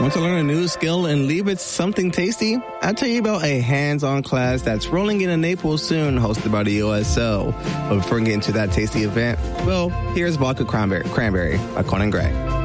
Want to learn a new skill and leave it something tasty? I'll tell you about a hands-on class that's rolling into Naples soon, hosted by the USO. But before we get into that tasty event, well, here's Vodka Cranberry by Conan Gray.